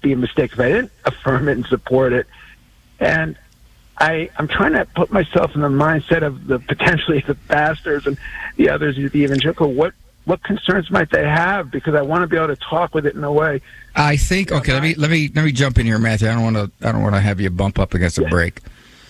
be a mistake if I didn't affirm it and support it. And I'm trying to put myself in the mindset of potentially the pastors and the others of the evangelical. What concerns might they have? Because I want to be able to talk with it in a way. I think okay. Let me jump in here, Matthew. I don't want to have you bump up against a break.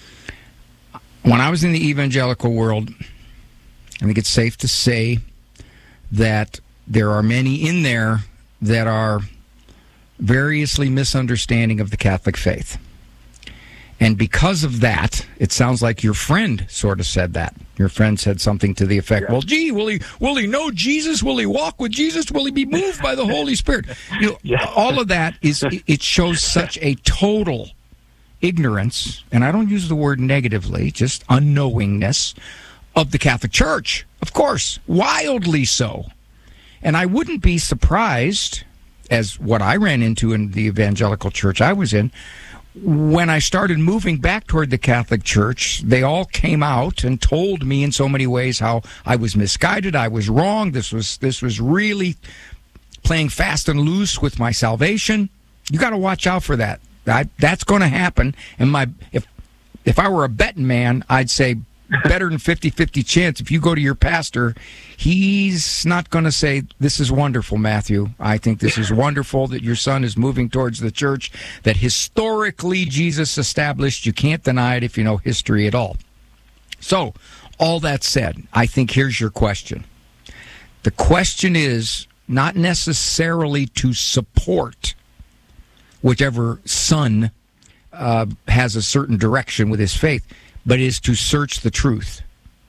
When I was in the evangelical world, I think it's safe to say that there are many in there that are variously misunderstanding of the Catholic faith. And because of that, it sounds like your friend sort of said that. Your friend said something to the effect, well, gee, will he know Jesus? Will he walk with Jesus? Will he be moved by the Holy Spirit? All of that it shows such a total ignorance, and I don't use the word negatively, just unknowingness of the Catholic Church. Of course, wildly so. And I wouldn't be surprised, as what I ran into in the evangelical church I was in, when I started moving back toward the Catholic Church, they all came out and told me in so many ways how I was misguided, I was wrong, this was really playing fast and loose with my salvation. You got to watch out for that. That's going to happen. And if I were a betting man, I'd say better than 50-50 chance. If you go to your pastor, he's not going to say, this is wonderful, Matthew. I think this is wonderful that your son is moving towards the church that historically Jesus established. You can't deny it if you know history at all. So, all that said, I think here's your question. The question is not necessarily to support whichever son has a certain direction with his faith, but is to search the truth.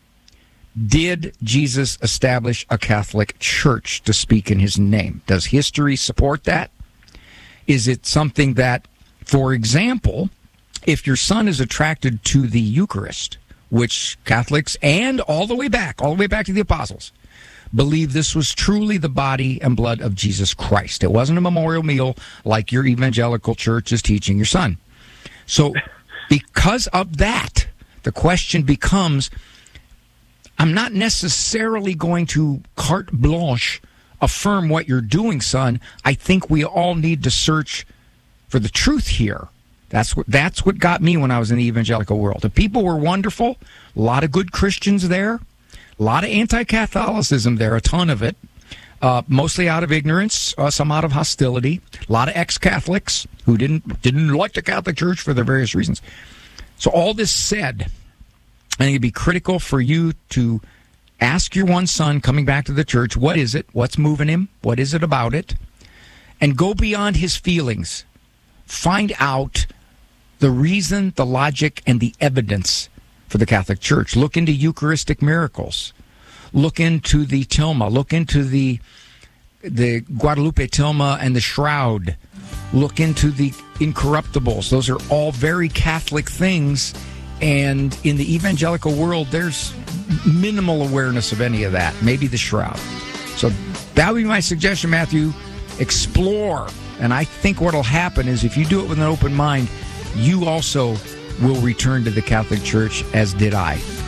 Did Jesus establish a Catholic Church to speak in his name? Does history support that? Is it something that, for example, if your son is attracted to the Eucharist, which Catholics and all the way back to the apostles, believe this was truly the body and blood of Jesus Christ. It wasn't a memorial meal like your evangelical church is teaching your son. So because of that, the question becomes, I'm not necessarily going to carte blanche affirm what you're doing, son. I think we all need to search for the truth here. That's what got me when I was in the evangelical world. The people were wonderful, a lot of good Christians there, a lot of anti-Catholicism there, a ton of it, mostly out of ignorance, some out of hostility, a lot of ex-Catholics who didn't like the Catholic Church for their various reasons. So all this said, I think it'd be critical for you to ask your one son coming back to the church, what is it? What's moving him? What is it about it? And go beyond his feelings. Find out the reason, the logic, and the evidence for the Catholic Church. Look into Eucharistic miracles. Look into the tilma. Look into the Guadalupe tilma and the shroud. Look into the incorruptibles. Those are all very Catholic things, and in the evangelical world, there's minimal awareness of any of that, maybe the shroud. So that would be my suggestion, Matthew. Explore, and I think what will happen is if you do it with an open mind, you also will return to the Catholic Church, as did I.